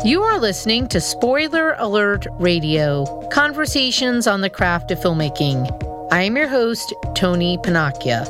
You are listening to Spoiler Alert Radio, conversations on the craft of filmmaking. I am your host, Tony Panacchia.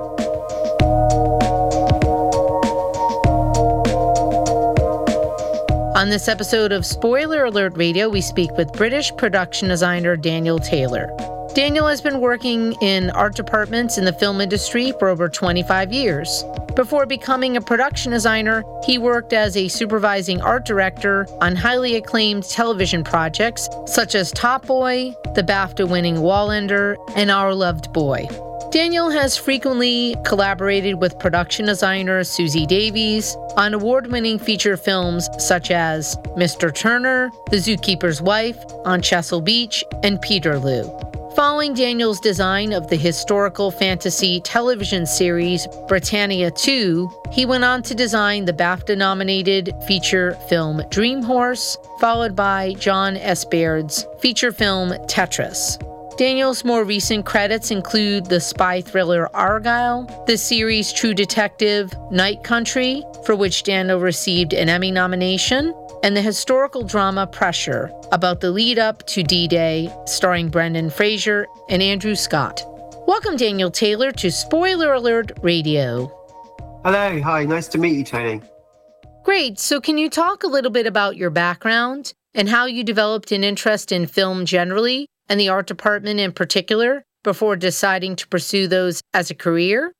On this episode of Spoiler Alert Radio, we speak with British production designer Daniel Taylor. Daniel has been working in art departments in the film industry for over 25 years. Before becoming a production designer, he worked as a supervising art director on highly acclaimed television projects such as Top Boy, the BAFTA-winning Wallander, and Our Loved Boy. Daniel has frequently collaborated with production designer Susie Davies on award-winning feature films such as Mr. Turner, The Zookeeper's Wife, On Chesil Beach, and Peterloo. Following Daniel's design of the historical fantasy television series Britannia 2, he went on to design the BAFTA-nominated feature film Dream Horse, followed by John S. Baird's feature film Tetris. Daniel's more recent credits include the spy thriller Argylle, the series True Detective Night Country, for which Daniel received an Emmy nomination, and the historical drama Pressure, about the lead-up to D-Day, starring Brendan Fraser and Andrew Scott. Welcome, Daniel Taylor, to Spoiler Alert Radio. Hello, hi, nice to meet you, Tony. Great, so can you talk a little bit about your background and how you developed an interest in film generally, and the art department in particular, before deciding to pursue those as a career?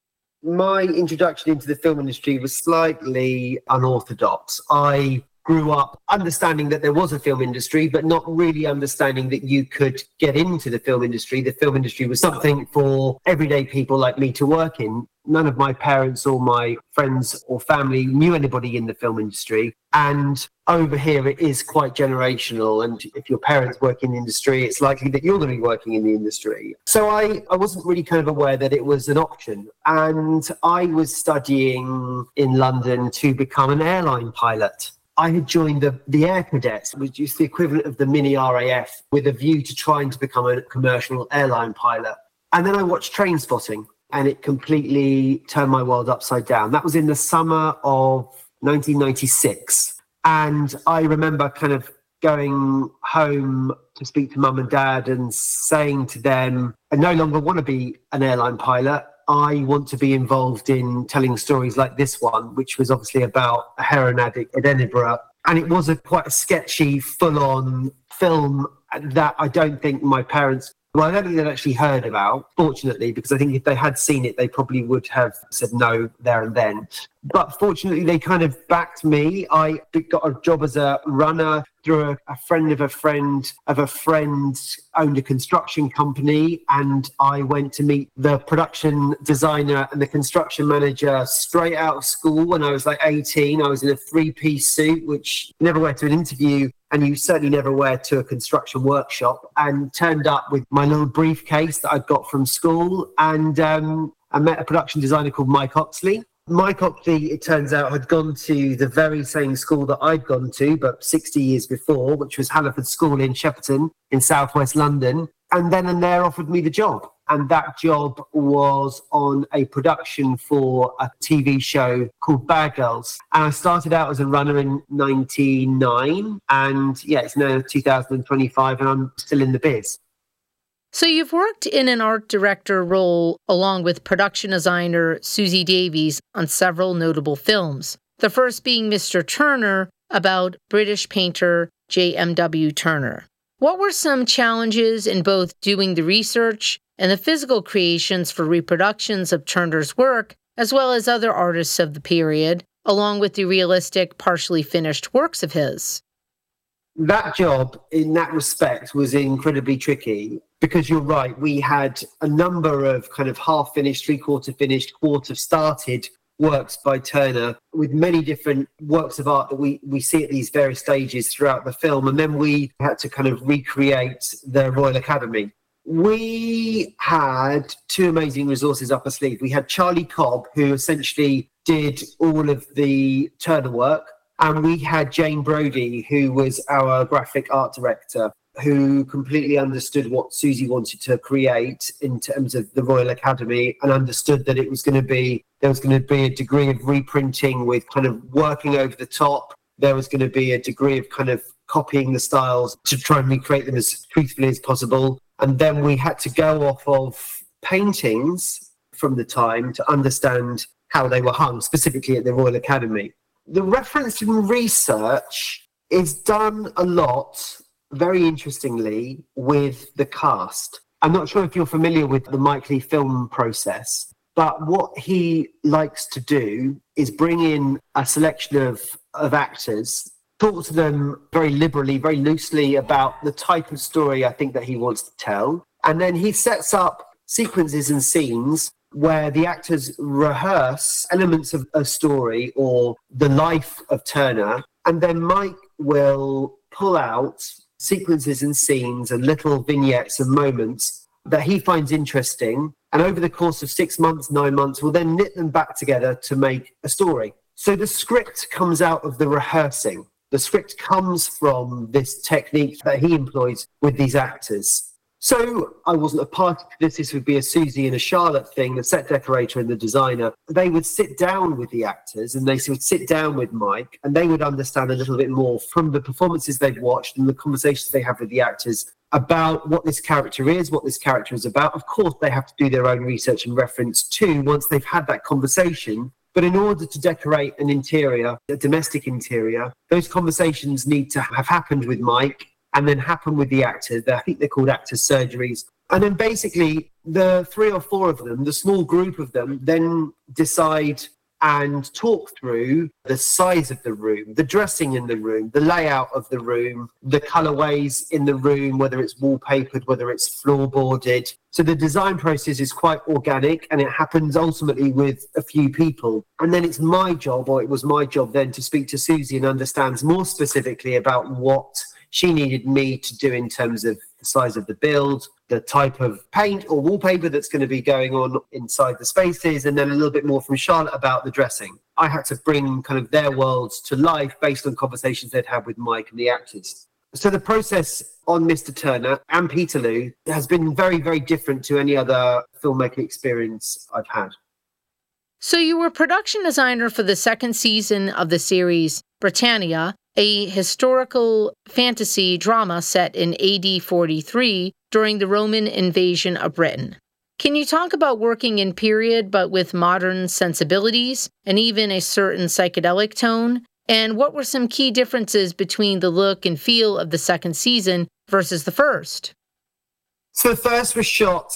My introduction into the film industry was slightly unorthodox. I grew up understanding that there was a film industry, but not really understanding that you could get into the film industry. The film industry was something for everyday people like me to work in. None of my parents or my friends or family knew anybody in the film industry. And over here, it is quite generational. And if your parents work in the industry, it's likely that you're going to be working in the industry. So I wasn't really kind of aware that it was an option. And I was studying in London to become an airline pilot. I had joined the Air Cadets, which is the equivalent of the mini RAF, with a view to trying to become a commercial airline pilot. And then I watched Trainspotting, and it completely turned my world upside down. That was in the summer of 1996. And I remember kind of going home to speak to mum and dad and saying to them, I no longer want to be an airline pilot. I want to be involved in telling stories like this one, which was obviously about a heroin addict in Edinburgh. And it was quite a sketchy, full-on film that I don't think my parents, I don't think they'd actually heard about, fortunately, because I think if they had seen it, they probably would have said no there and then. But fortunately, they kind of backed me. I got a job as a runner through a friend of a friend of a friend owned a construction company. And I went to meet the production designer and the construction manager straight out of school when I was like 18. I was in a three-piece suit, which you never wear to an interview. And you certainly never wear to a construction workshop, and turned up with my little briefcase that I'd got from school. And I met a production designer called Mike Oxley. Mike Oxley, it turns out, had gone to the very same school that I'd gone to, but 60 years before, which was Halliford School in Shepperton in southwest London. And then and there offered me the job. And that job was on a production for a TV show called Bad Girls. And I started out as a runner in 1999. And yeah, it's now 2025 and I'm still in the biz. So you've worked in an art director role along with production designer Susie Davies on several notable films. The first being Mr. Turner, about British painter J.M.W. Turner. What were some challenges in both doing the research and the physical creations for reproductions of Turner's work, as well as other artists of the period, along with the realistic, partially finished works of his? That job, in that respect, was incredibly tricky because you're right. We had a number of kind of half-finished, three-quarter finished, quarter-started works by Turner with many different works of art that we see at these various stages throughout the film. And then we had to kind of recreate the Royal Academy. We had two amazing resources up our sleeve. We had Charlie Cobb, who essentially did all of the Turner work. And we had Jane Brodie, who was our graphic art director, who completely understood what Susie wanted to create in terms of the Royal Academy, and understood that there was going to be a degree of reprinting with kind of working over the top, there was going to be a degree of kind of copying the styles to try and recreate them as truthfully as possible. And then we had to go off of paintings from the time to understand how they were hung, specifically at the Royal Academy. The reference and research is done a lot, very interestingly, with the cast. I'm not sure if you're familiar with the Mike Leigh film process, but what he likes to do is bring in a selection of actors, talk to them very liberally, very loosely about the type of story I think that he wants to tell. And then he sets up sequences and scenes where the actors rehearse elements of a story or the life of Turner. And then Mike will pull out sequences and scenes and little vignettes and moments that he finds interesting. And over the course of 6 months, 9 months, we'll then knit them back together to make a story. So the script comes out of the rehearsing. The script comes from this technique that he employs with these actors. So I wasn't a part of this. This would be a Susie and a Charlotte thing, the set decorator and the designer. They would sit down with the actors and they would sit down with Mike and they would understand a little bit more from the performances they've watched and the conversations they have with the actors about what this character is, what this character is about. Of course, they have to do their own research and reference too once they've had that conversation. But in order to decorate an interior, a domestic interior, those conversations need to have happened with Mike and then happen with the actors. I think they're called actors' surgeries. And then basically the 3 or 4 of them, the small group of them, then decide and talk through the size of the room, the dressing in the room, the layout of the room, the colorways in the room, whether it's wallpapered, whether it's floorboarded. So the design process is quite organic and it happens ultimately with a few people. And then it's my job, or it was my job then, to speak to Susie and understand more specifically about what she needed me to do in terms of the size of the build, the type of paint or wallpaper that's going to be going on inside the spaces, and then a little bit more from Charlotte about the dressing. I had to bring kind of their worlds to life based on conversations they'd had with Mike and the actors. So the process on Mr. Turner and Peterloo has been very, very different to any other filmmaking experience I've had. So you were production designer for the second season of the series Britannia, a historical fantasy drama set in AD 43 during the Roman invasion of Britain. Can you talk about working in period but with modern sensibilities and even a certain psychedelic tone? And what were some key differences between the look and feel of the second season versus the first? So the first was shot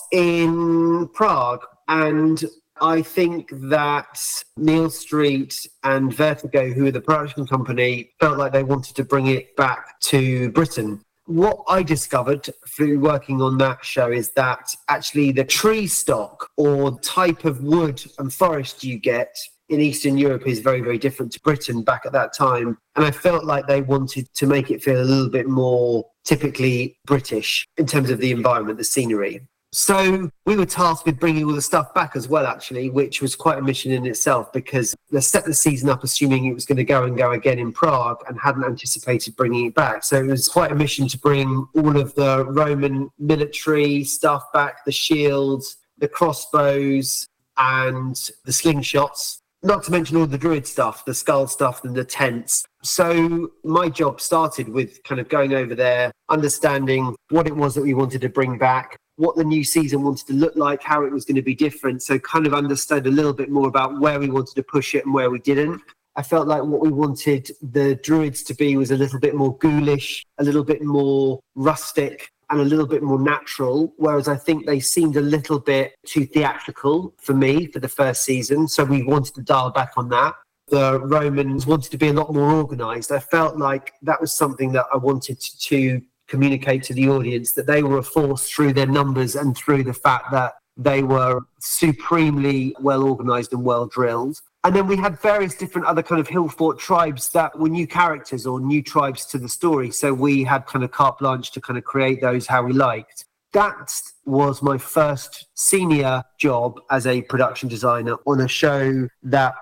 in Prague, and I think that Neil Street and Vertigo, who are the production company, felt like they wanted to bring it back to Britain. What I discovered through working on that show is that actually the tree stock or type of wood and forest you get in Eastern Europe is very, very different to Britain back at that time. And I felt like they wanted to make it feel a little bit more typically British in terms of the environment, the scenery. So we were tasked with bringing all the stuff back as well, actually, which was quite a mission in itself, because they set the season up assuming it was going to go and go again in Prague and hadn't anticipated bringing it back. So it was quite a mission to bring all of the Roman military stuff back, the shields, the crossbows and the slingshots, not to mention all the druid stuff, the skull stuff and the tents. So my job started with kind of going over there, understanding what it was that we wanted to bring back, what the new season wanted to look like, how it was going to be different. So kind of understood a little bit more about where we wanted to push it and where we didn't. I felt like what we wanted the druids to be was a little bit more ghoulish, a little bit more rustic and a little bit more natural, whereas I think they seemed a little bit too theatrical for me for the first season. So we wanted to dial back on that. The Romans wanted to be a lot more organised. I felt like that was something that I wanted to communicate to the audience, that they were a force through their numbers and through the fact that they were supremely well organised and well drilled. And then we had various different other kind of hill fort tribes that were new characters or new tribes to the story. So we had kind of carte blanche to kind of create those how we liked. That was my first senior job as a production designer on a show that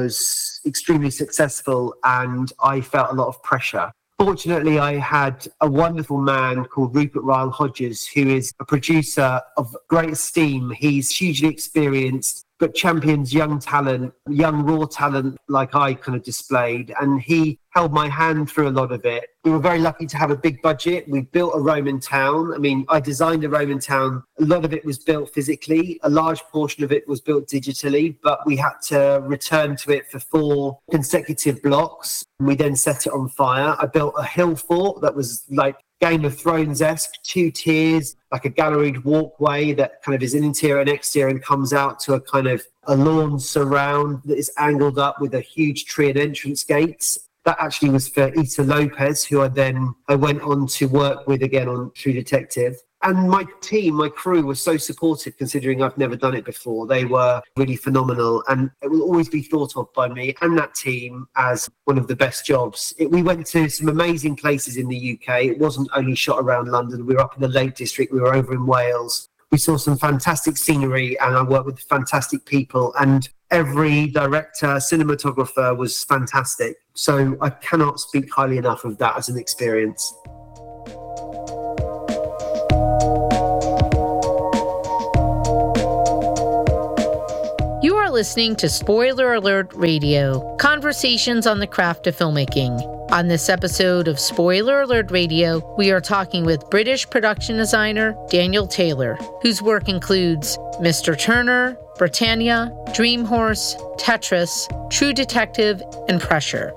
was extremely successful, and I felt a lot of pressure. Fortunately, I had a wonderful man called Rupert Ryle Hodges, who is a producer of great esteem. He's hugely experienced. but champions young talent, young raw talent like I kind of displayed. And he held my hand through a lot of it. We were very lucky to have a big budget. We built a Roman town. I mean, I designed a Roman town. A lot of it was built physically. A large portion of it was built digitally, but we had to return to it for 4 consecutive blocks. We then set it on fire. I built a hill fort that was like Game of Thrones-esque, 2 tiers, like a galleried walkway that kind of is an interior and exterior and comes out to a kind of a lawn surround that is angled up with a huge tree and entrance gates. That actually was for Ita Lopez, who I went on to work with again on True Detective. And my team, my crew was so supportive considering I've never done it before. They were really phenomenal and it will always be thought of by me and that team as one of the best jobs. We went to some amazing places in the UK. It wasn't only shot around London. We were up in the Lake District. We were over in Wales. We saw some fantastic scenery and I worked with fantastic people and every director, cinematographer was fantastic. So I cannot speak highly enough of that as an experience. You are listening to Spoiler Alert Radio, conversations on the craft of filmmaking. On this episode of Spoiler Alert Radio, we are talking with British production designer Daniel Taylor, whose work includes Mr. Turner, Britannia, Dream Horse, Tetris, True Detective, and Pressure.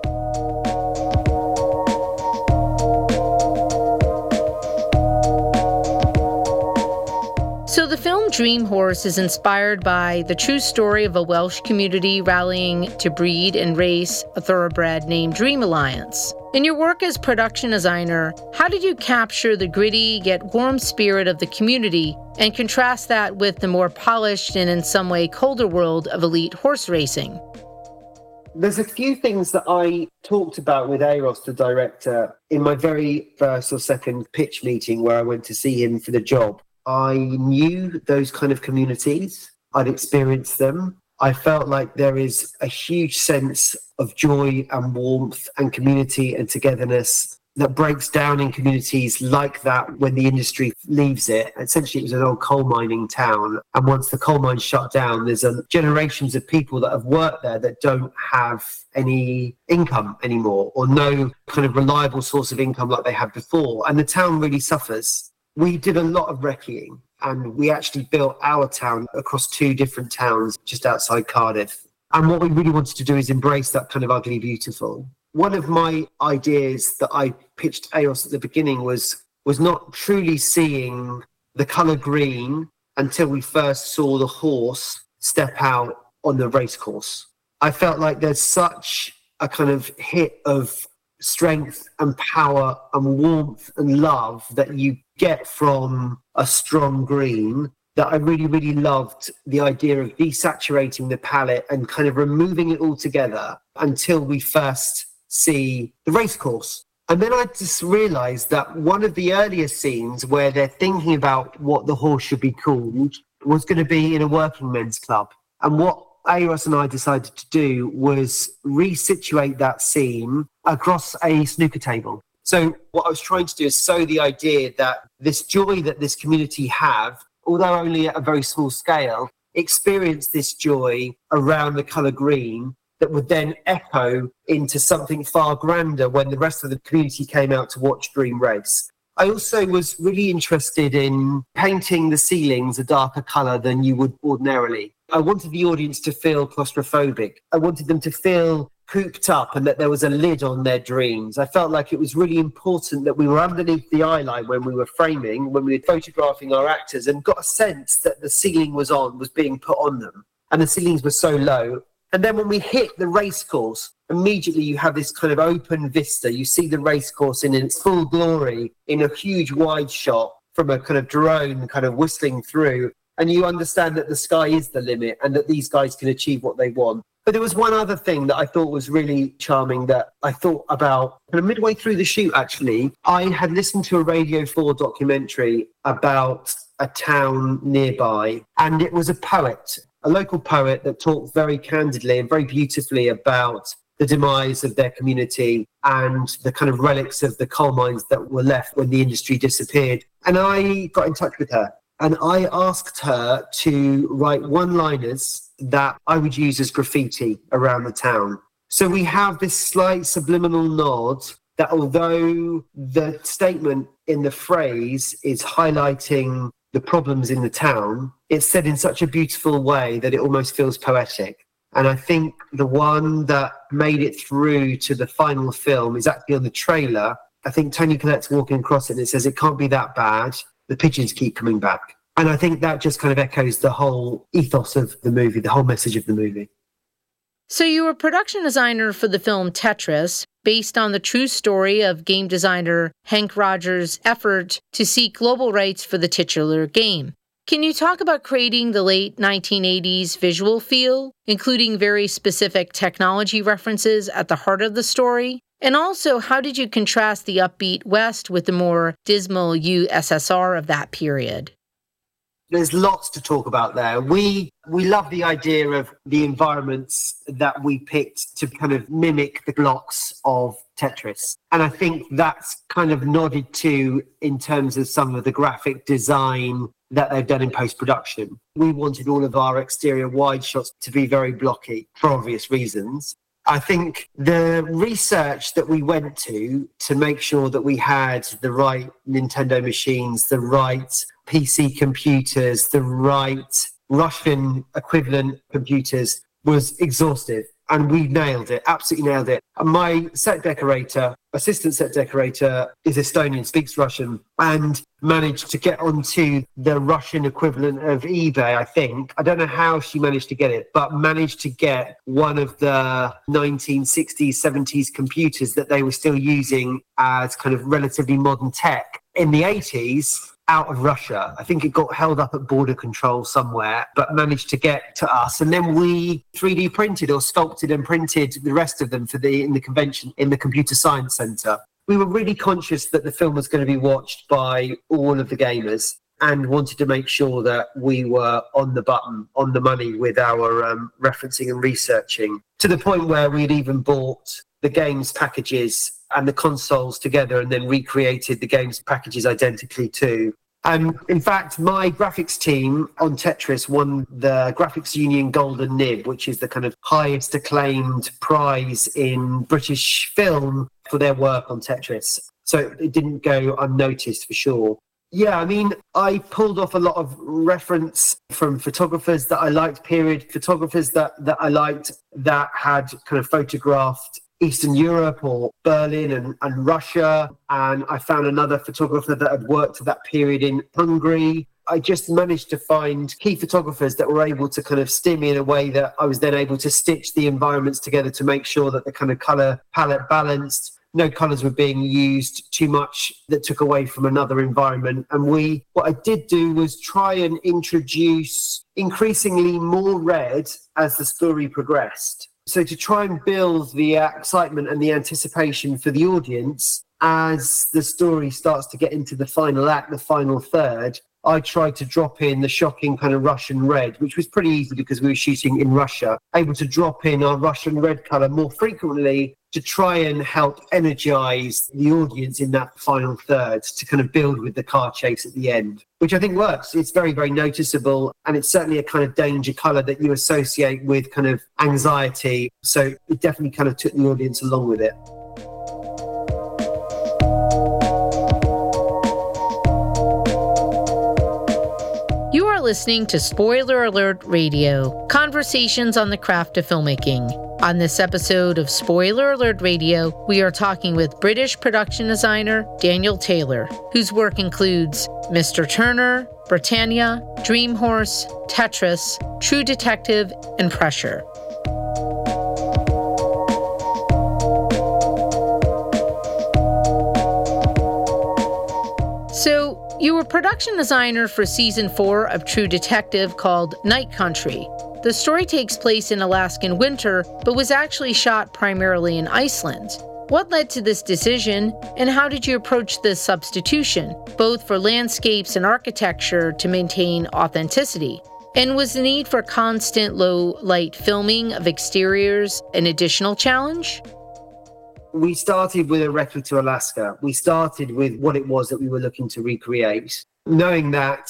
So the film Dream Horse is inspired by the true story of a Welsh community rallying to breed and race a thoroughbred named Dream Alliance. In your work as production designer, how did you capture the gritty yet warm spirit of the community and contrast that with the more polished and in some way colder world of elite horse racing? There's a few things that I talked about with Eros, the director, in my very first or second pitch meeting where I went to see him for the job. I knew those kind of communities. I'd experienced them. I felt like there is a huge sense of joy and warmth and community and togetherness that breaks down in communities like that when the industry leaves it. Essentially, it was an old coal mining town. And once the coal mine shut down, there's generations of people that have worked there that don't have any income anymore or no kind of reliable source of income like they had before. And the town really suffers. We did a lot of recceing and we actually built our town across 2 different towns just outside Cardiff. And what we really wanted to do is embrace that kind of ugly beautiful. One of my ideas that I pitched Eros at the beginning was not truly seeing the colour green until we first saw the horse step out on the racecourse. I felt like there's such a kind of hit of strength and power and warmth and love that you get from a strong green that I really, really loved the idea of desaturating the palette and kind of removing it all together until we first see the racecourse. And then I just realised that one of the earlier scenes where they're thinking about what the horse should be called was going to be in a working men's club. And what Eros and I decided to do was resituate that scene across a snooker table. So what I was trying to do is sow the idea that this joy that this community have, although only at a very small scale, experience this joy around the colour green that would then echo into something far grander when the rest of the community came out to watch Dream race. I also was really interested in painting the ceilings a darker colour than you would ordinarily. I wanted the audience to feel claustrophobic. I wanted them to feel cooped up and that there was a lid on their dreams. I felt like it was really important that we were underneath the eye line when we were framing, when we were photographing our actors, and got a sense that the ceiling was being put on them. And the ceilings were so low. And then when we hit the race course, immediately you have this kind of open vista. You see the race course in its full glory in a huge wide shot from a kind of drone kind of whistling through. And you understand that the sky is the limit and that these guys can achieve what they want. But there was one other thing that I thought was really charming that I thought about kind of midway through the shoot, actually. I had listened to a Radio 4 documentary about a town nearby, and it was a local poet that talked very candidly and very beautifully about the demise of their community and the kind of relics of the coal mines that were left when the industry disappeared. And I got in touch with her. And I asked her to write one-liners that I would use as graffiti around the town. So we have this slight subliminal nod that although the statement in the phrase is highlighting the problems in the town, it's said in such a beautiful way that it almost feels poetic. And I think the one that made it through to the final film is actually on the trailer. I think Toni Collette's walking across it and it says, "It can't be that bad. The pigeons keep coming back." And I think that just kind of echoes the whole ethos of the movie, the whole message of the movie. So you were production designer for the film Tetris, based on the true story of game designer Hank Rogers' effort to seek global rights for the titular game. Can you talk about creating the late 1980s visual feel, including very specific technology references at the heart of the story? And also, how did you contrast the upbeat West with the more dismal USSR of that period? There's lots to talk about there. We love the idea of the environments that we picked to kind of mimic the blocks of Tetris. And I think that's kind of nodded to in terms of some of the graphic design that they've done in post-production. We wanted all of our exterior wide shots to be very blocky for obvious reasons. I think the research that we went to make sure that we had the right Nintendo machines, the right PC computers, the right Russian equivalent computers was exhaustive. And we nailed it, absolutely nailed it. And my assistant set decorator is Estonian, speaks Russian, and managed to get onto the Russian equivalent of eBay, I think. I don't know how she managed to get it, but managed to get one of the 1960s, 70s computers that they were still using as kind of relatively modern tech in the 80s. Out of Russia. I think it got held up at border control somewhere, but managed to get to us. And then we 3D printed or sculpted and printed the rest of them in the convention in the Computer Science Centre. We were really conscious that the film was going to be watched by all of the gamers and wanted to make sure that we were on the button, on the money with our referencing and researching, to the point where we'd even bought the games packages and the consoles together and then recreated the games packages identically too. In fact, my graphics team on Tetris won the Graphics Union Golden Nib, which is the kind of highest acclaimed prize in British film for their work on Tetris. So it didn't go unnoticed for sure. Yeah, I mean, I pulled off a lot of reference from photographers that I liked, period photographers that I liked that had kind of photographed Eastern Europe or Berlin and Russia. And I found another photographer that had worked at that period in Hungary. I just managed to find key photographers that were able to kind of steer me in a way that I was then able to stitch the environments together to make sure that the kind of color palette balanced. No colours were being used too much that took away from another environment. And what I did do was try and introduce increasingly more red as the story progressed. So to try and build the excitement and the anticipation for the audience as the story starts to get into the final act, the final third, I tried to drop in the shocking kind of Russian red, which was pretty easy because we were shooting in Russia, able to drop in our Russian red colour more frequently to try and help energise the audience in that final third to kind of build with the car chase at the end, which I think works. It's very, very noticeable, and it's certainly a kind of danger colour that you associate with kind of anxiety. So it definitely kind of took the audience along with it. You are listening to Spoiler Alert Radio, conversations on the craft of filmmaking. On this episode of Spoiler Alert Radio, we are talking with British production designer Daniel Taylor, whose work includes Mr. Turner, Britannia, Dream Horse, Tetris, True Detective, and Pressure. So, you were production designer for season 4 of True Detective called Night Country. The story takes place in Alaskan winter, but was actually shot primarily in Iceland. What led to this decision, and how did you approach this substitution, both for landscapes and architecture to maintain authenticity? And was the need for constant low-light filming of exteriors an additional challenge? We started with a recce to Alaska. We started with what it was that we were looking to recreate, knowing that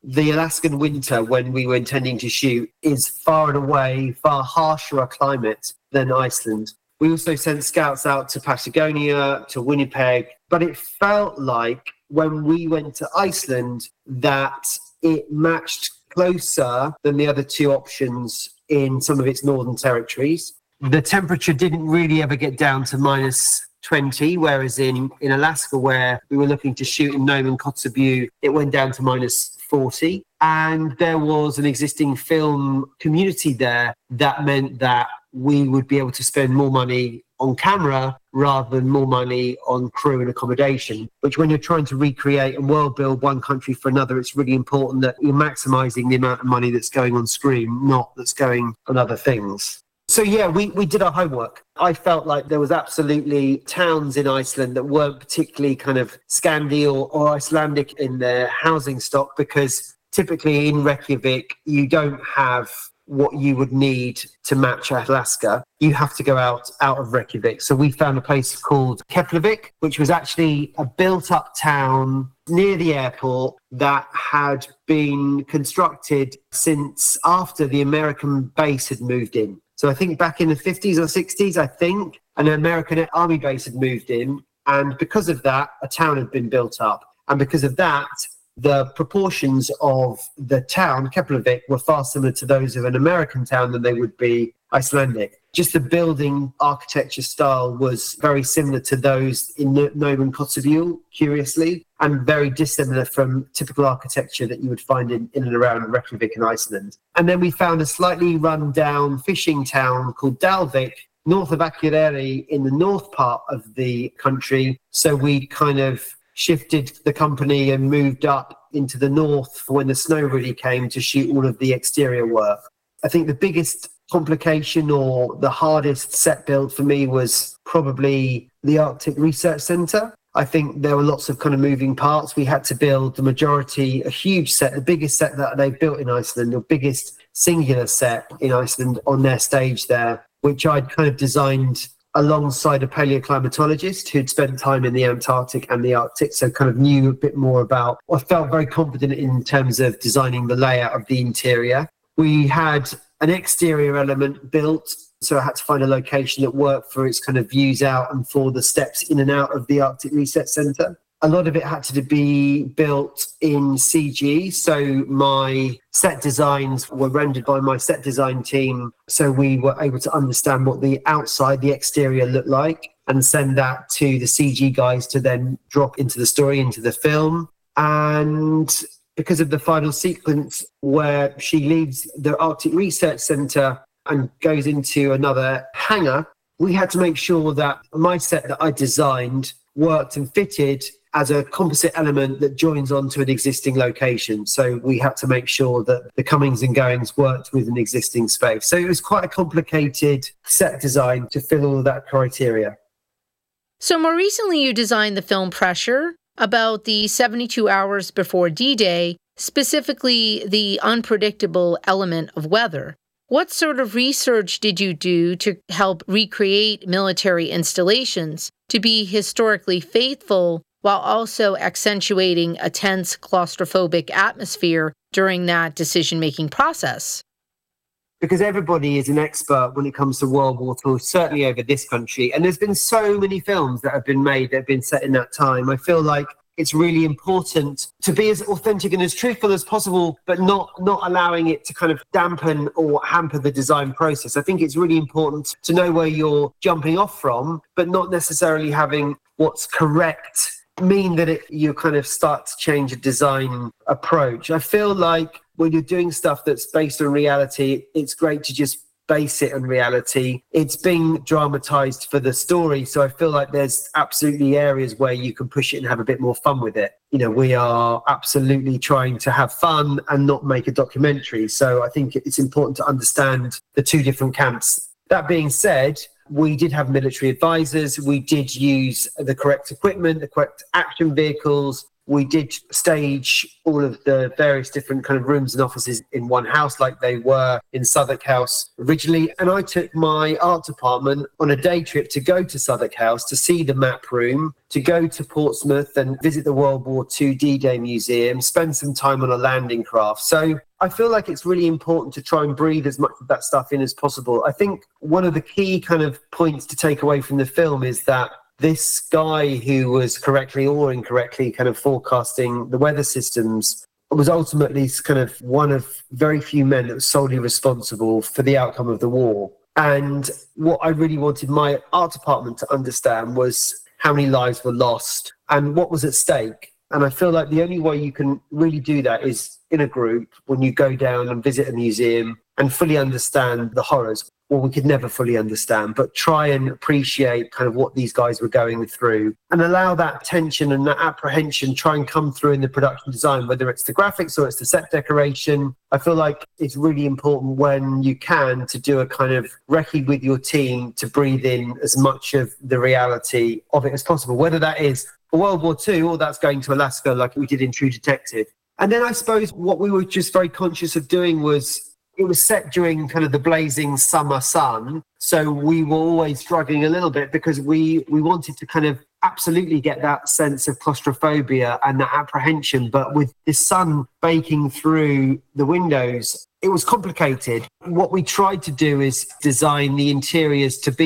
the Alaskan winter, when we were intending to shoot, is far and away far harsher a climate than Iceland. We also sent scouts out to Patagonia, to Winnipeg, but it felt like when we went to Iceland that it matched closer than the other two options in some of its northern territories. The temperature didn't really ever get down to minus 20, whereas in Alaska, where we were looking to shoot in Nome and Kotzebue, it went down to minus 40. And there was an existing film community there that meant that we would be able to spend more money on camera rather than more money on crew and accommodation, which when you're trying to recreate and world build one country for another, it's really important that you're maximizing the amount of money that's going on screen, not that's going on other things. So yeah, we did our homework. I felt like there was absolutely towns in Iceland that weren't particularly kind of Scandi or Icelandic in their housing stock, because typically in Reykjavik, you don't have what you would need to match Alaska. You have to go out of Reykjavik. So we found a place called Keflavik, which was actually a built-up town near the airport that had been constructed since after the American base had moved in. So I think back in the 50s or 60s, I think, an American army base had moved in. And because of that, a town had been built up. And because of that, the proportions of the town, Keflavik, were far similar to those of an American town than they would be Icelandic. Just the building architecture style was very similar to those in Nome and Kotzebue, curiously, and very dissimilar from typical architecture that you would find in and around Reykjavik in Iceland. And then we found a slightly run-down fishing town called Dalvik, north of Akureyri in the north part of the country. So we kind of shifted the company and moved up into the north for when the snow really came to shoot all of the exterior work. I think the biggest complication or the hardest set build for me was probably the Arctic Research Centre. I think there were lots of kind of moving parts. We had to build the majority, a huge set, the biggest set that they've built in Iceland, the biggest singular set in Iceland on their stage there, which I'd kind of designed alongside a paleoclimatologist who'd spent time in the Antarctic and the Arctic, so kind of knew a bit more about, I felt very confident in terms of designing the layout of the interior. We had an exterior element built, so I had to find a location that worked for its kind of views out and for the steps in and out of the Arctic Research Centre. A lot of it had to be built in CG, so my set designs were rendered by my set design team, so we were able to understand what the outside, the exterior looked like, and send that to the CG guys to then drop into the story, into the film. And because of the final sequence where she leaves the Arctic Research Centre and goes into another hangar, we had to make sure that my set that I designed worked and fitted as a composite element that joins onto an existing location. So we had to make sure that the comings and goings worked with an existing space. So it was quite a complicated set design to fill all of that criteria. So more recently, you designed the film Pressure, about the 72 hours before D-Day, specifically the unpredictable element of weather. What sort of research did you do to help recreate military installations to be historically faithful while also accentuating a tense, claustrophobic atmosphere during that decision-making process? Because everybody is an expert when it comes to World War II, certainly over this country. And there's been so many films that have been made that have been set in that time. I feel like it's really important to be as authentic and as truthful as possible, but not allowing it to kind of dampen or hamper the design process. I think it's really important to know where you're jumping off from, but not necessarily having what's correct mean that you kind of start to change a design approach. I feel like when you're doing stuff that's based on reality, it's great to just base it on reality. It's being dramatized for the story. So I feel like there's absolutely areas where you can push it and have a bit more fun with it. You know, we are absolutely trying to have fun and not make a documentary. So I think it's important to understand the two different camps. That being said, we did have military advisors. We did use the correct equipment, the correct action vehicles. We did stage all of the various different kind of rooms and offices in one house like they were in Southwark House originally. And I took my art department on a day trip to go to Southwark House to see the map room, to go to Portsmouth and visit the World War II D-Day Museum, spend some time on a landing craft. So I feel like it's really important to try and breathe as much of that stuff in as possible. I think one of the key kind of points to take away from the film is that this guy who was correctly or incorrectly kind of forecasting the weather systems was ultimately kind of one of very few men that was solely responsible for the outcome of the war. And what I really wanted my art department to understand was how many lives were lost and what was at stake. And I feel like the only way you can really do that is in a group when you go down and visit a museum and fully understand the horrors. Well, we could never fully understand, but try and appreciate kind of what these guys were going through and allow that tension and that apprehension try and come through in the production design, whether it's the graphics or it's the set decoration. I feel like it's really important when you can to do a kind of recce with your team to breathe in as much of the reality of it as possible, whether that is for World War II or that's going to Alaska like we did in True Detective. And then I suppose what we were just very conscious of doing was it was set during kind of the blazing summer sun. So we were always struggling a little bit because we wanted to kind of absolutely get that sense of claustrophobia and that apprehension. But with the sun baking through the windows, it was complicated. What we tried to do is design the interiors to be